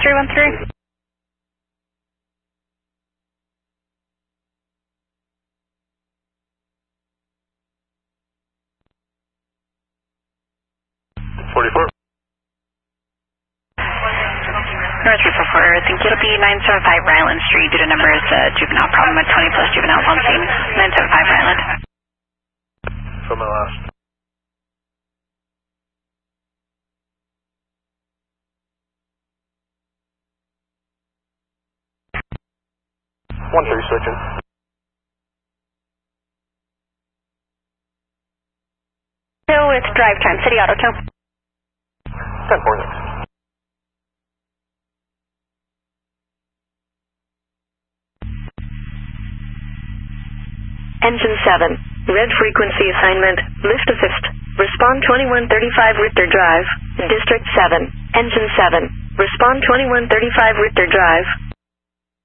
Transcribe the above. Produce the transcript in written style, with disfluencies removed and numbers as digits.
1313. North 344, thank you. It'll be 975 Ryland Street due to numbers juvenile problem at 20 plus juveniles on scene. 975 Ryland. From my last. One three switching. Hill with drive time, City Auto Tow. 10-4 next. Engine 7, red frequency assignment, lift assist. Respond 2135 Richter Drive, District 7. Engine 7, respond 2135 Richter Drive.